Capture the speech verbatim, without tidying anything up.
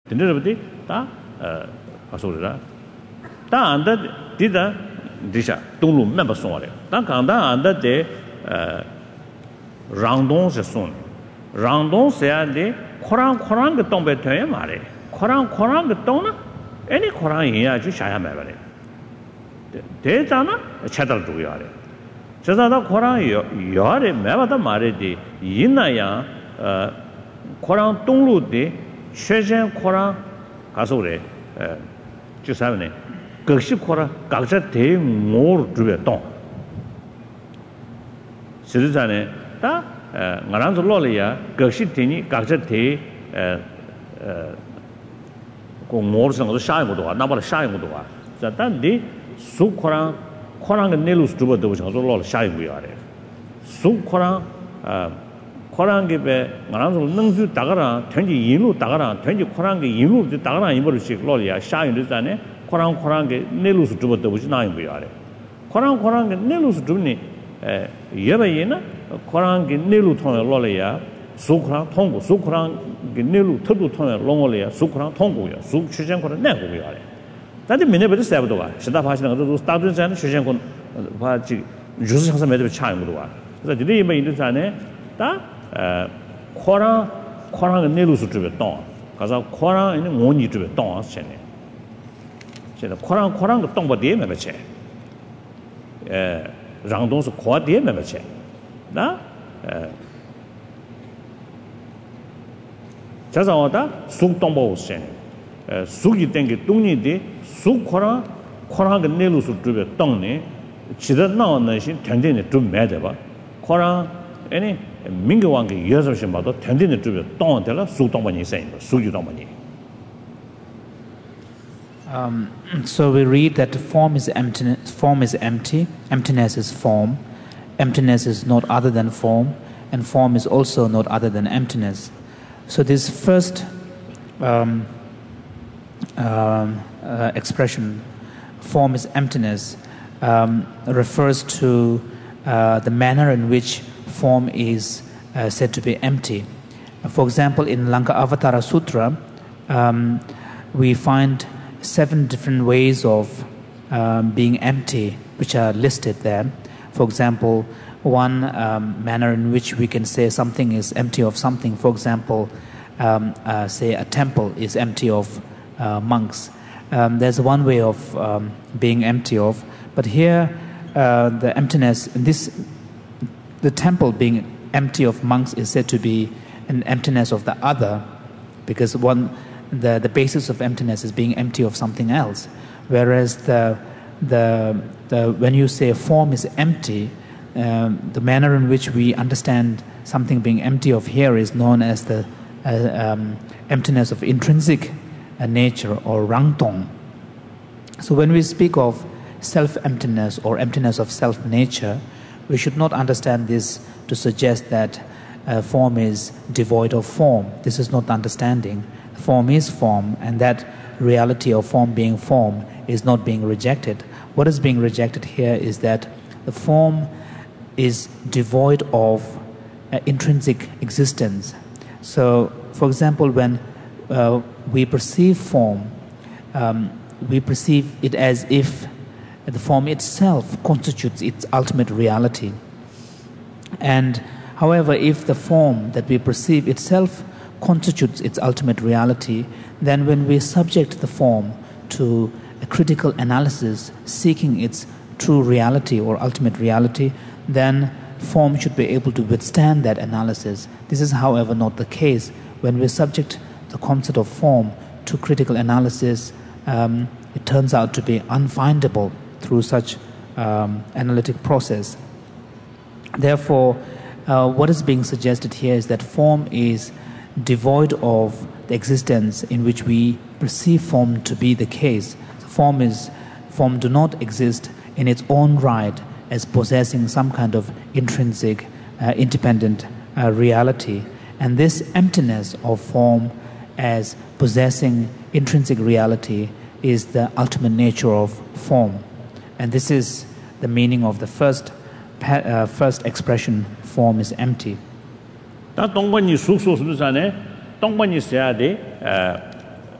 Dinnerabdi, ta Asurida. Ta under Dida Disha, Tulu member Sonore. Ta Kanda under the Randon Son. Randon said the Koran Koran the Tombe Toyamare. Koran Koran the Tona, any Koran here, Shayamare. Detana, a chattel to Yare. Chazada Koran Yare, Mavada Maredi, Yinaya, Koran Tulu de Shejan Koran Kasure, Jusavane, Gershi Kora, Gaja de more Drubeton. Citizen, ta Maranzo Lolia, Gershi Tini, Gaja de more than the shy Mudoa, number shy Mudoa. That day, Su Koran, Koran and Nelus Druba, which was a lot of shy we are. Su Koran, Koran give Maranzo Nunzu Tagara, twenty Yilu Tagara, twenty Koran Yilu, the Tagara, Imbushi, Lolia, shy in the Zane, Koran Koran Nelus Druba, which nine we are. Koran Koran Nelus Duni, Yevayena, Koran Nelu Ton Lolia, Sukran Tongo, Sukran Nelu Tutu Ton Longolia, Sukran Tongo, Suk Chijan Koran Never we are. That is minute with the Sabdova. Shada Pashan to start with and Shijan Pachi Joseph has made a child. The day in the Zane, that Koran Koran Nelus to be done. Because of Koran and Moni to be done. Said the Koran Koran the Tomba de Meche. Randons Quad de Meche. That Chazawada, Suk Tombo Sen. Sugi Tengi Tuni de Su Koran, Koran Nelus to be done. Chida now nation tending to Medeva. Koran, any Mingawang years of Shimado tending to be done, tell us, Su Tomani saying, Sugi Tomani. Um, so we read that form is emptiness, form is empty, emptiness is form, emptiness is not other than form, and form is also not other than emptiness. So this first um, um, uh, expression, form is emptiness, um, refers to uh, the manner in which form is uh, said to be empty. For example, in Lanka Avatara Sutra, um, we find seven different ways of um, being empty, which are listed there. For example, one um, manner in which we can say something is empty of something. For example, um, uh, say a temple is empty of uh, monks. Um, there's one way of um, being empty of, but here uh, the emptiness, this, the temple being empty of monks is said to be an emptiness of the other, because one. The, the basis of emptiness is being empty of something else, whereas the, the, the, when you say form is empty, um, the manner in which we understand something being empty of here is known as the uh, um, emptiness of intrinsic uh, nature, or rangtong. So when we speak of self-emptiness or emptiness of self-nature, we should not understand this to suggest that uh, form is devoid of form. This is not understanding. Form is form, and that reality of form being form is not being rejected. What is being rejected here is that the form is devoid of uh, intrinsic existence. So, for example, when uh, we perceive form, um, we perceive it as if the form itself constitutes its ultimate reality. And, however, if the form that we perceive itself constitutes its ultimate reality, then when we subject the form to a critical analysis seeking its true reality or ultimate reality, then form should be able to withstand that analysis. This is, however, not the case. When we subject the concept of form to critical analysis, um, it turns out to be unfindable through such um, analytic process. Therefore, uh, what is being suggested here is that form is devoid of the existence in which we perceive form to be the case. Form is form do not exist in its own right as possessing some kind of intrinsic, uh, independent uh, reality. And this emptiness of form as possessing intrinsic reality is the ultimate nature of form. And this is the meaning of the first, uh, first expression, form is empty. 다 동반이 숙소 수도산에 동반이 있어야 돼.